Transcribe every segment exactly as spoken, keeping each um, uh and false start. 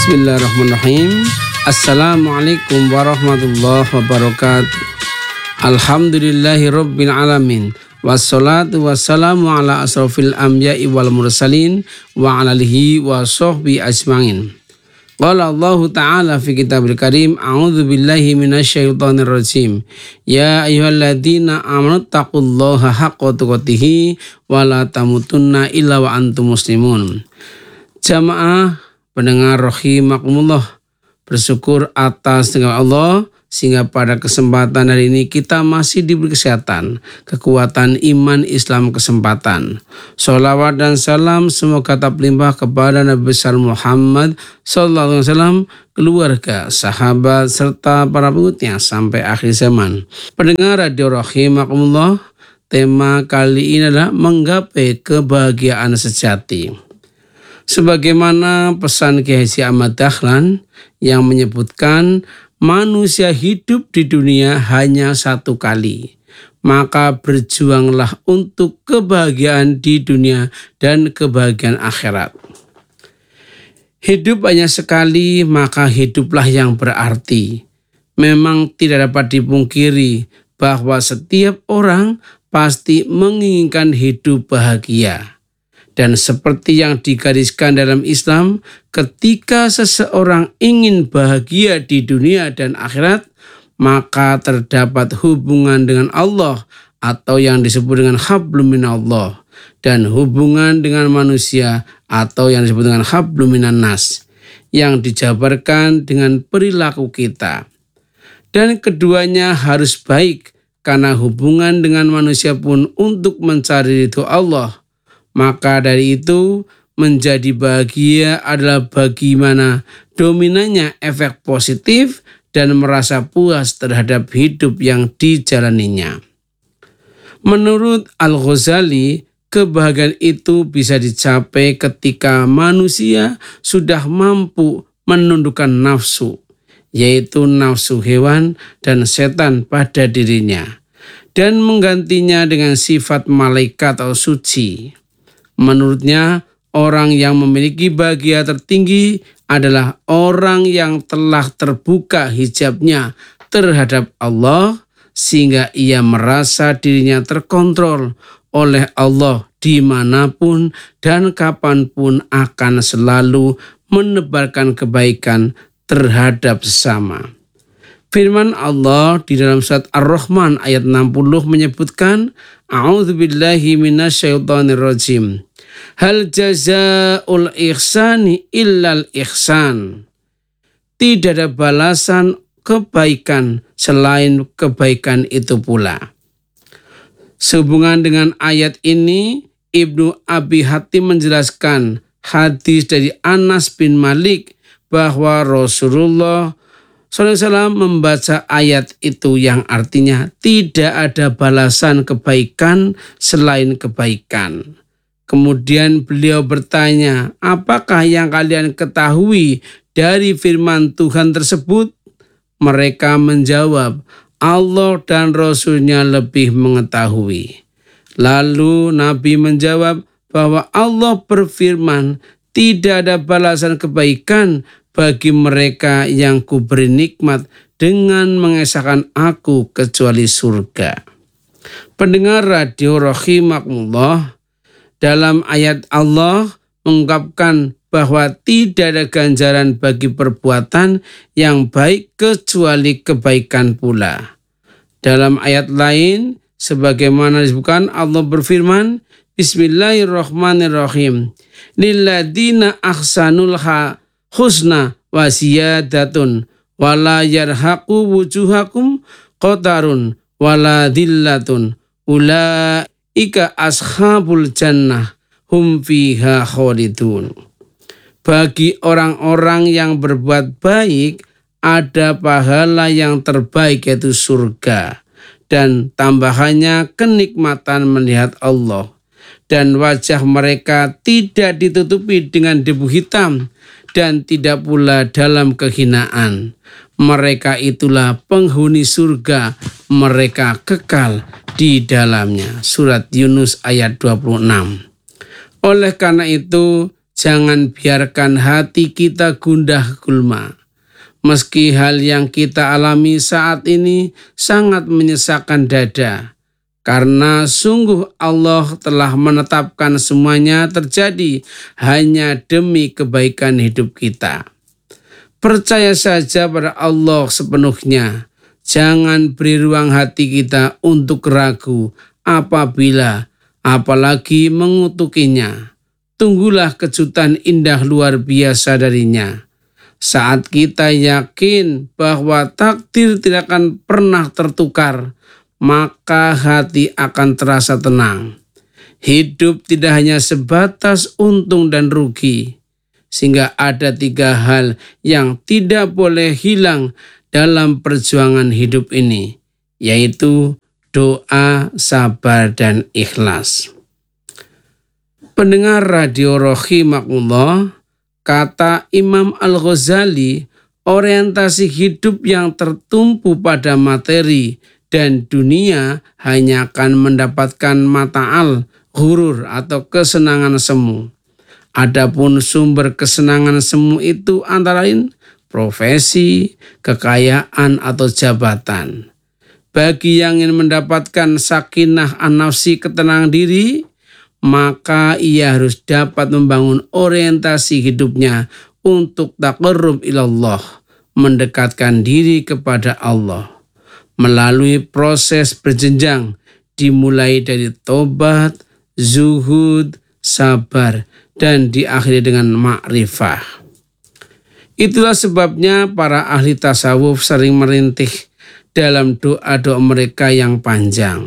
Bismillahirrahmanirrahim. Assalamualaikum warahmatullahi wabarakatuh. Alhamdulillahi rabbil alamin. Wassalatu wassalamu ala asrafil anbiya'i wal mursalin wa ala alihi wa sahbihi ajma'in. Qala Allah Ta'ala fi kitabil karim, a'udzu billahi minasyaitonir rajim. Ya ayyuhalladzina amanu taqullaha haqqa tuqatih wa la tamutunna illa wa antum muslimun. Jamaah pendengar rahimakumullah, bersyukur atas nikmat Allah sehingga pada kesempatan hari ini kita masih diberi kesehatan, kekuatan iman, Islam, kesempatan. Sholawat dan salam semoga tetap limpah kepada Nabi besar Muhammad sallallahu alaihi wasallam, keluarga, sahabat serta para pengikutnya sampai akhir zaman. Pendengar radio rahimakumullah, tema kali ini adalah menggapai kebahagiaan sejati. Sebagaimana pesan Kiai Haji Ahmad Dahlan yang menyebutkan manusia hidup di dunia hanya satu kali, maka berjuanglah untuk kebahagiaan di dunia dan kebahagiaan akhirat. Hidup hanya sekali, maka hiduplah yang berarti. Memang tidak dapat dipungkiri bahwa setiap orang pasti menginginkan hidup bahagia. Dan seperti yang digariskan dalam Islam, ketika seseorang ingin bahagia di dunia dan akhirat, maka terdapat hubungan dengan Allah atau yang disebut dengan hablum minallah, dan hubungan dengan manusia atau yang disebut dengan hablum minan nas, yang dijabarkan dengan perilaku kita. Dan keduanya harus baik, karena hubungan dengan manusia pun untuk mencari ridho Allah. Maka dari itu menjadi bahagia adalah bagaimana dominannya efek positif dan merasa puas terhadap hidup yang dijalaninya. Menurut Al-Ghazali, kebahagiaan itu bisa dicapai ketika manusia sudah mampu menundukkan nafsu, yaitu nafsu hewan dan setan pada dirinya, dan menggantinya dengan sifat malaikat atau suci. Menurutnya, orang yang memiliki bahagia tertinggi adalah orang yang telah terbuka hijabnya terhadap Allah, sehingga ia merasa dirinya terkontrol oleh Allah dimanapun dan kapanpun akan selalu menebarkan kebaikan terhadap sesama. Firman Allah di dalam surat Ar-Rahman ayat enam puluh menyebutkan, A'udzu billahi minasyaitonir rajim. Hal jazaa'ul ihsani illal ihsan. Tidak ada balasan kebaikan selain kebaikan itu pula. Sehubungan dengan ayat ini, Ibnu Abi Hatim menjelaskan hadis dari Anas bin Malik bahwa Rasulullah shallallahu alaihi wasallam membaca ayat itu yang artinya tidak ada balasan kebaikan selain kebaikan. Kemudian beliau bertanya, apakah yang kalian ketahui dari firman Tuhan tersebut? Mereka menjawab, Allah dan Rasul-Nya lebih mengetahui. Lalu Nabi menjawab bahwa Allah berfirman, tidak ada balasan kebaikan bagi mereka yang kuberi nikmat dengan mengesahkan aku kecuali surga. Pendengar radio rahimakumullah, dalam ayat Allah mengungkapkan bahwa tidak ada ganjaran bagi perbuatan yang baik kecuali kebaikan pula. Dalam ayat lain, sebagaimana disebutkan, Allah berfirman, Bismillahirrahmanirrahim. Lilladzina ahsanul husna wa ziyadatun wala yarhaqu wujuhakum qatarun wala dhillatun ulaika ashabul jannah hum fiha khalidun. Bagi orang-orang yang berbuat baik ada pahala yang terbaik, yaitu surga, dan tambahannya kenikmatan melihat Allah, dan wajah mereka tidak ditutupi dengan debu hitam dan tidak pula dalam kehinaan. Mereka itulah penghuni surga, mereka kekal di dalamnya. Surat Yunus ayat dua puluh enam. Oleh karena itu, Jangan biarkan hati kita gundah gulma. Meski hal yang kita alami saat ini sangat menyesakkan dada, karena sungguh Allah telah menetapkan semuanya terjadi hanya demi kebaikan hidup kita. Percaya saja pada Allah sepenuhnya. Jangan beri ruang hati kita untuk ragu apabila apalagi mengutukinya. Tunggulah kejutan indah luar biasa darinya. Saat kita yakin bahwa takdir tidak akan pernah tertukar, maka hati akan terasa tenang. Hidup tidak hanya sebatas untung dan rugi, sehingga ada tiga hal yang tidak boleh hilang dalam perjuangan hidup ini, yaitu doa, sabar, dan ikhlas. Pendengar Radio Rahimakumullah, kata Imam Al-Ghazali, orientasi hidup yang tertumpu pada materi dan dunia hanya akan mendapatkan mata'al, ghurur atau kesenangan semu. Adapun sumber kesenangan semu itu antara lain profesi, kekayaan atau jabatan. Bagi yang ingin mendapatkan sakinah an-nafsi, ketenangan diri, maka ia harus dapat membangun orientasi hidupnya untuk taqarrub ilallah, mendekatkan diri kepada Allah melalui proses berjenjang, dimulai dari tobat, zuhud, sabar, dan diakhiri dengan ma'rifah. Itulah sebabnya para ahli tasawuf sering merintih dalam doa-doa mereka yang panjang.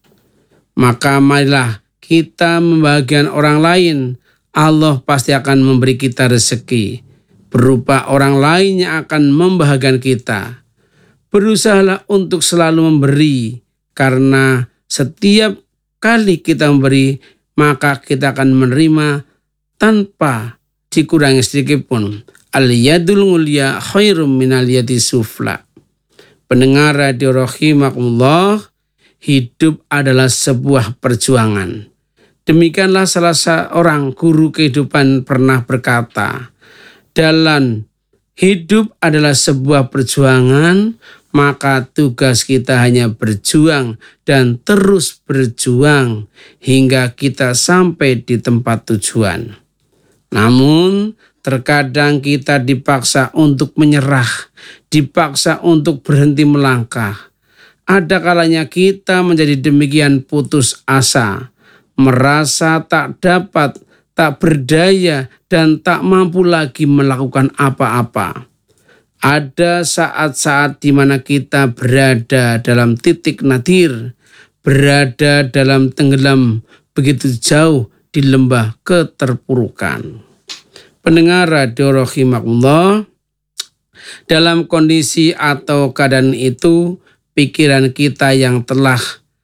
Maka marilah kita membahagiakan orang lain, Allah pasti akan memberi kita rezeki berupa orang lain yang akan membahagiakan kita. Berusahalah untuk selalu memberi, karena setiap kali kita memberi, maka kita akan menerima tanpa dikurangi sedikit pun. Al-yadul mulia khairum minal yadi sufla. Pendengar Radio Rahimakumullah, hidup adalah sebuah perjuangan. Demikianlah salah seorang guru kehidupan pernah berkata, dalam hidup adalah sebuah perjuangan, maka tugas kita hanya berjuang dan terus berjuang hingga kita sampai di tempat tujuan. Namun terkadang kita dipaksa untuk menyerah, dipaksa untuk berhenti melangkah. Ada kalanya kita menjadi demikian putus asa, merasa tak dapat, tak berdaya, dan tak mampu lagi melakukan apa-apa. Ada saat-saat di mana kita berada dalam titik nadir, berada dalam tenggelam begitu jauh di lembah keterpurukan. Pendengar Radio Rahimakumullah, dalam kondisi atau keadaan itu, pikiran kita yang telah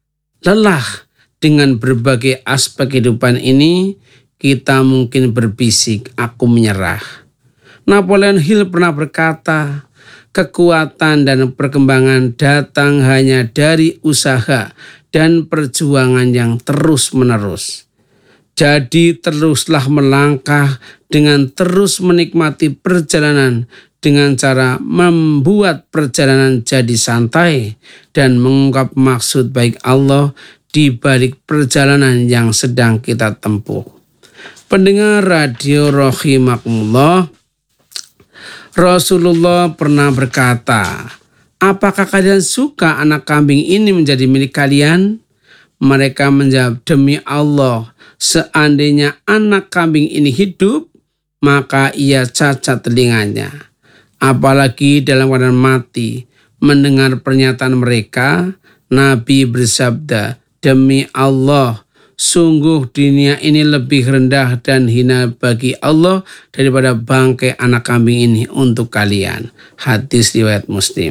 lelah dengan berbagai aspek kehidupan ini, kita mungkin berbisik, aku menyerah. Napoleon Hill pernah berkata, kekuatan dan perkembangan datang hanya dari usaha dan perjuangan yang terus-menerus. Jadi teruslah melangkah dengan terus menikmati perjalanan dengan cara membuat perjalanan jadi santai dan mengungkap maksud baik Allah di balik perjalanan yang sedang kita tempuh. Pendengar Radio Rahimakumullah, Rasulullah pernah berkata, apakah kalian suka anak kambing ini menjadi milik kalian? Mereka menjawab, demi Allah, seandainya anak kambing ini hidup, maka ia cacat telinganya. Apalagi dalam keadaan mati. Mendengar pernyataan mereka, Nabi bersabda, demi Allah, sungguh dunia ini lebih rendah dan hina bagi Allah daripada bangkai anak kambing ini untuk kalian. Hadis riwayat Muslim.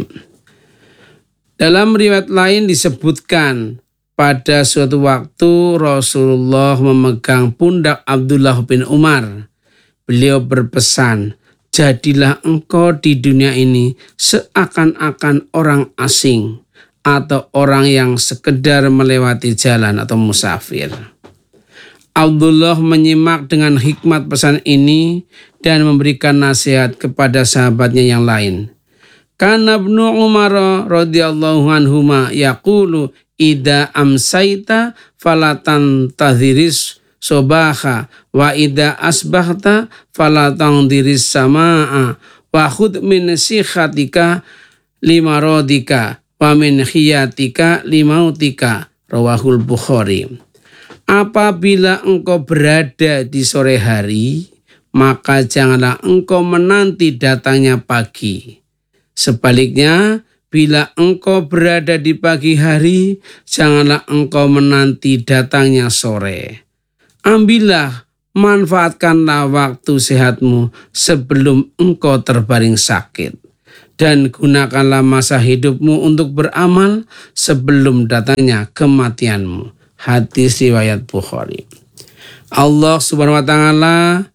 Dalam riwayat lain disebutkan, pada suatu waktu Rasulullah memegang pundak Abdullah bin Umar. Beliau berpesan, jadilah engkau di dunia ini seakan-akan orang asing atau orang yang sekedar melewati jalan atau musafir. Abdullah menyimak dengan hikmat pesan ini dan memberikan nasihat kepada sahabatnya yang lain. Kana Ibnu Umar radhiyallahu anhuma yaqulu ida amsaita falatan tadhiris sobaha wa ida asbahta falatan diris samaa wa khud min sikhatika lima rodika wa min khiyatika limautika. Rawahul Bukhari. Apabila engkau berada di sore hari, maka janganlah engkau menanti datangnya pagi. Sebaliknya, bila engkau berada di pagi hari, janganlah engkau menanti datangnya sore. Ambillah, manfaatkanlah waktu sehatmu sebelum engkau terbaring sakit. Dan gunakanlah masa hidupmu untuk beramal sebelum datangnya kematianmu. Hadis riwayat Bukhari. Allah Subhanahu wa taala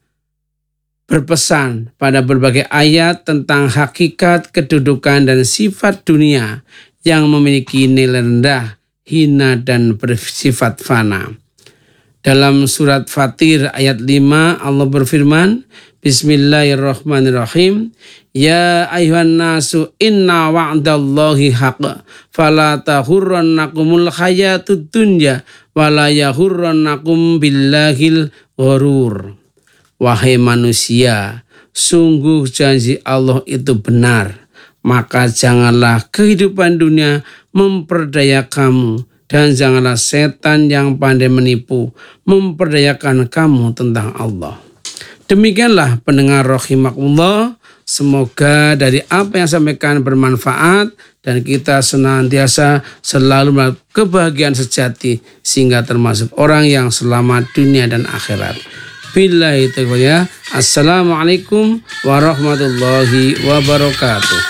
berpesan pada berbagai ayat tentang hakikat, kedudukan dan sifat dunia yang memiliki nilai rendah, hina dan bersifat fana. Dalam surat Fatir ayat lima Allah berfirman, Bismillahirrahmanirrahim. Ya ayuhan nasu inna wa'dallahi haqq fala tahurrannakumul hayatud dunya wala yahurrannakum billahil ghurur. Wahai manusia, sungguh janji Allah itu benar, maka janganlah kehidupan dunia memperdaya kamu dan janganlah setan yang pandai menipu memperdayakan kamu tentang Allah. Demikianlah pendengar rahimakumullah, semoga dari apa yang saya sampaikan bermanfaat dan kita senantiasa selalu melakukan kebahagiaan sejati sehingga termasuk orang yang selamat dunia dan akhirat. Billahi taufiq. Assalamualaikum warahmatullahi wabarakatuh.